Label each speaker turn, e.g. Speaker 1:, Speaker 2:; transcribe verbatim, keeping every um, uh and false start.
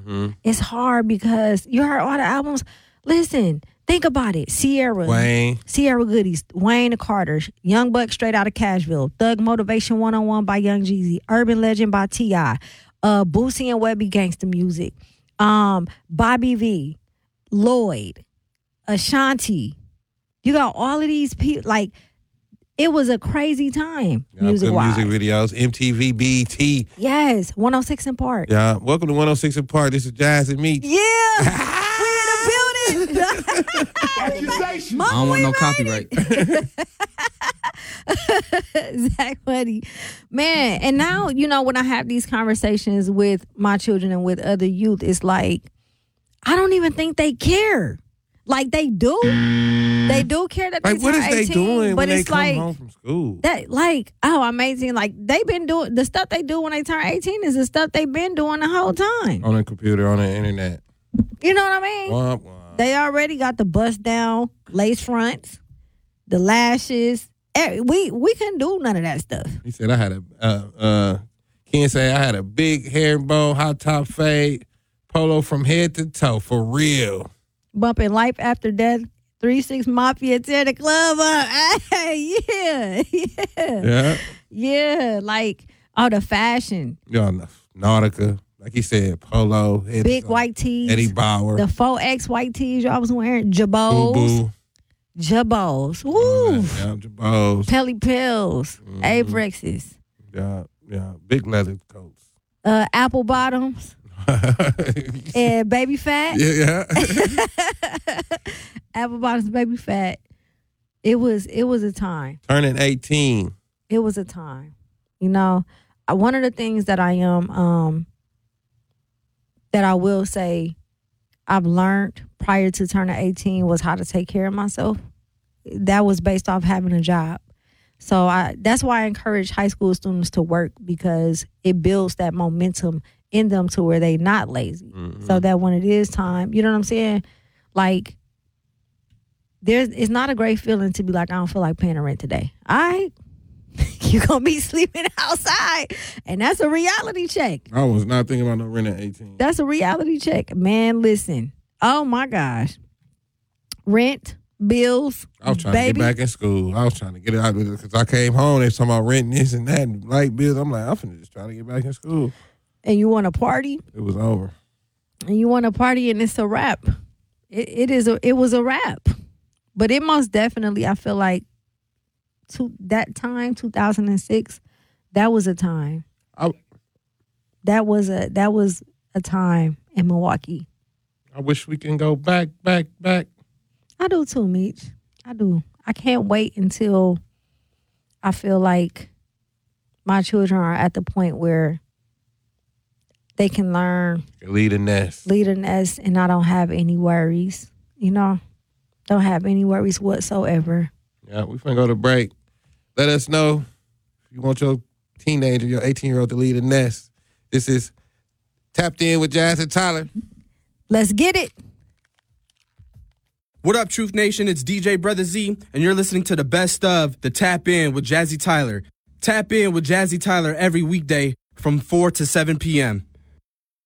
Speaker 1: Mm-hmm.
Speaker 2: It's hard because you heard all the albums. Listen, think about it. Sierra.
Speaker 1: Wayne.
Speaker 2: Sierra Goodies. Wayne the Carters. Young Buck straight out of Cashville. Thug Motivation one oh one by Young Jeezy. Urban Legend by T I Uh, Boosie and Webby Gangsta Music. Um, Bobby V. Lloyd. Ashanti. You got all of these people. Like, it was a crazy time,
Speaker 1: Yeah,
Speaker 2: music-wise.
Speaker 1: good music videos. M T V, B E T.
Speaker 2: Yes, one oh six in Park.
Speaker 1: Yeah, welcome to one oh six in Park. This is Jazz and Meat.
Speaker 2: Yeah, we're in the building.
Speaker 3: I don't want no copyright.
Speaker 2: Zach Buddy. Man, and now, you know, when I have these conversations with my children and with other youth, it's like, I don't even think they care. Like, they do. They do care that they
Speaker 1: Like, what
Speaker 2: turn
Speaker 1: is they
Speaker 2: eighteen,
Speaker 1: doing
Speaker 2: but
Speaker 1: when they
Speaker 2: it's
Speaker 1: come
Speaker 2: like,
Speaker 1: home from school?
Speaker 2: that, like, oh, amazing. Like, they've been doing, the stuff they do when they turn eighteen is the stuff they've been doing the whole time.
Speaker 1: On the computer, on the internet.
Speaker 2: You know what I mean?
Speaker 1: Womp, womp.
Speaker 2: They already got the bust down, lace fronts, the lashes. Eh, We we couldn't do none of that stuff.
Speaker 1: He said I had a, uh, uh, Ken said I had a big herringbone, hot top fade, polo from head to toe, for real.
Speaker 2: Bumping Life After Death, three six Mafia, tear the club up. Hey, yeah, yeah.
Speaker 1: Yeah.
Speaker 2: Yeah, like, oh, the fashion.
Speaker 1: Y'all, Nautica, like he said, polo, head to
Speaker 2: Big
Speaker 1: toe.
Speaker 2: white tees.
Speaker 1: Eddie Bauer,
Speaker 2: The four X white tees y'all was wearing.
Speaker 1: Boo
Speaker 2: Jabos.
Speaker 1: Boo.
Speaker 2: Jabos. Woo.
Speaker 1: Yeah, Jabos.
Speaker 2: Pelly Pills.
Speaker 1: Mhm.
Speaker 2: Abrexes.
Speaker 1: Yeah, yeah, big leather coats.
Speaker 2: Uh, apple bottoms. And baby fat.
Speaker 1: Yeah, yeah.
Speaker 2: Apple bottoms, baby fat. It was it was a time.
Speaker 1: Turning eighteen.
Speaker 2: It was a time. You know, I- one of the things that I am um that I will say I've learned prior to turning eighteen was how to take care of myself. That was based off having a job. So I that's why I encourage high school students to work, because it builds that momentum in them to where they not lazy.
Speaker 1: Mm-hmm.
Speaker 2: So that when it is time, you know what I'm saying? Like, there's it's not a great feeling to be like, I don't feel like paying the rent today. All right. You're gonna be sleeping outside. And that's a reality check.
Speaker 1: I was not thinking about no rent at eighteen.
Speaker 2: That's a reality check. Man, listen. Oh my gosh. Rent, bills,
Speaker 1: I was trying
Speaker 2: baby.
Speaker 1: to get back in school. I was trying to get it out because I came home. They was talking about renting this and that and light bills. I'm like, I'm finna just try to get back in school.
Speaker 2: And you want to party,
Speaker 1: It was over.
Speaker 2: and you want to party, and it's a wrap. It, it is a it was a wrap. But it most definitely, I feel like, to that time, two thousand six, that was a time.
Speaker 1: I,
Speaker 2: That was a that was a time in Milwaukee.
Speaker 1: I wish we can go back, back, back.
Speaker 2: I do too, Meech. I do. I can't wait until I feel like my children are at the point where they can learn,
Speaker 1: Lead a nest.
Speaker 2: lead a nest, and I don't have any worries. You know, don't have any worries whatsoever.
Speaker 1: Yeah, we finna go to break. Let us know if you want your teenager, your eighteen-year-old to lead a nest. This is Tapped In with Jazz and Tyler.
Speaker 2: Let's get it.
Speaker 3: What up, Truth Nation? It's D J Brother Z, and you're listening to the best of the Tap In with Jazzy Tyler. Tap In with Jazzy Tyler every weekday from four to seven p.m.